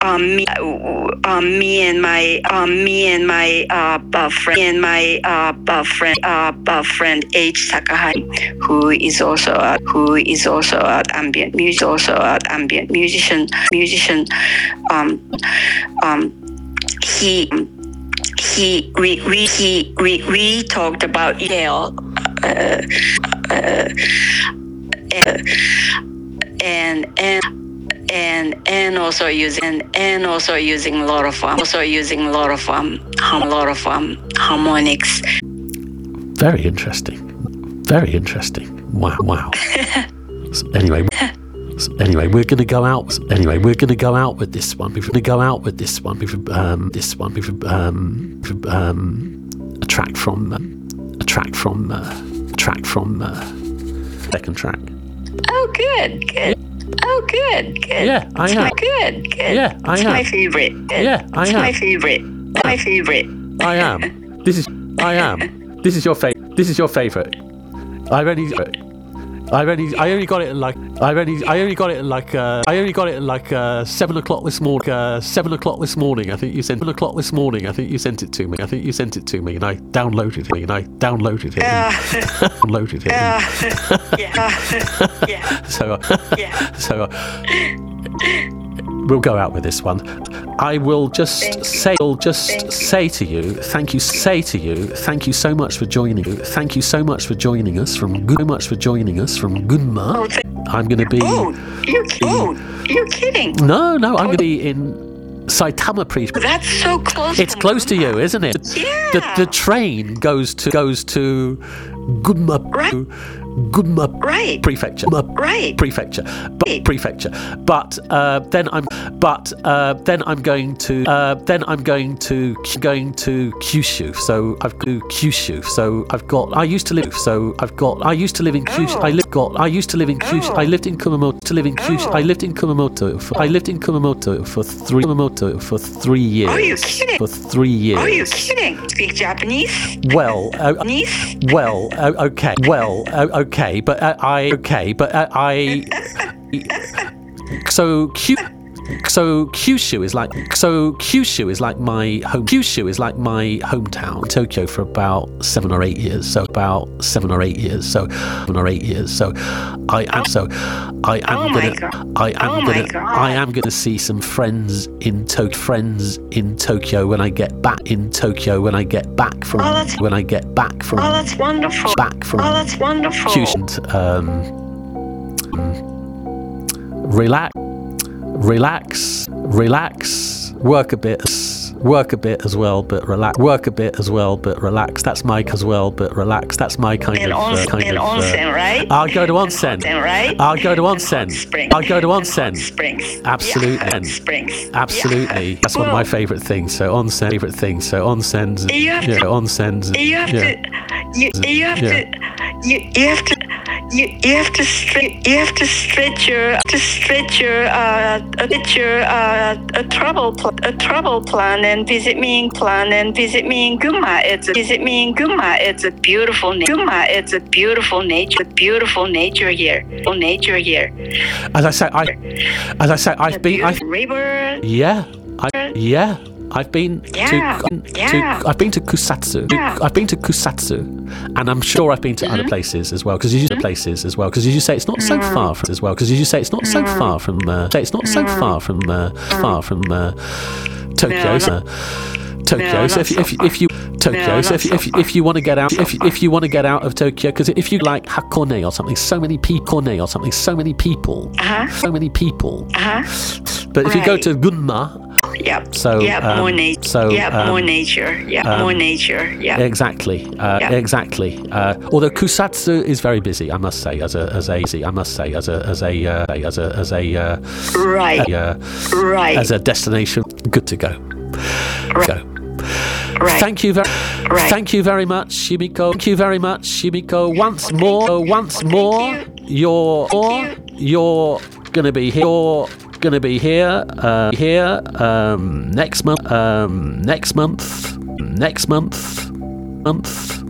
me and my friend H Takahashi, who is also an ambient musician. We talked about Yale, and also using a lot of harmonics. Very interesting. Wow. Anyway, we're going to go out with this one. We're going to go out with this one. A track from second track. Oh, good. Oh, good. Yeah, I am. Good. Yeah, I am. My favorite. Yeah, I am. My favorite. I am. This is your favorite. This is your favorite. I only got it at like 7 o'clock this morning. 7 o'clock this morning. I think you sent it to me. And I downloaded it. So we'll go out with this one. I will just say to you, thank you so much for joining us from Gunma. I'm going to be. You're kidding? No, I'm going to be in Saitama Prefecture. That's so close. It's close to you, isn't it? Yeah. The train goes to Gunma. Right. Gunma Prefecture. But then I'm going to Kyushu. So I've got Kyushu. So I used to live in Kyushu. I lived in Kumamoto. I lived in Kumamoto for 3 years. Are you kidding? For 3 years. Are you kidding? Speak Japanese? Okay, but So Kyushu is like my hometown. Tokyo for about 7 or 8 years. So I am gonna see some friends in Tokyo when I get back from. Oh, that's wonderful. Kyushu. Relax, work a bit as well, but relax. That's my kind of. Onsen, right? I'll go to onsen. I'll go to onsen. Springs. Absolutely. Yeah, springs. Absolutely. Yeah. That's one of my favorite things. So onsens. You have to stretch your travel plan and visit me in Gunma. It's a beautiful nature here. As I say, I've been. River. Yeah. I've been to Kusatsu. I've been to Kusatsu, and I'm sure I've been to other places as well. Because you say it's not so far from Tokyo. Tokyo. So if you want to get out, if you want to get out of Tokyo, because if you like Hakone or something, so many people. But if you go to Gunma. Yep. So more nature. More nature. Exactly. Although Kusatsu is very busy, I must say, as a destination. Good to go. Go. Right. Thank you very much, Yumiko. Once more, you're gonna be here. Next month.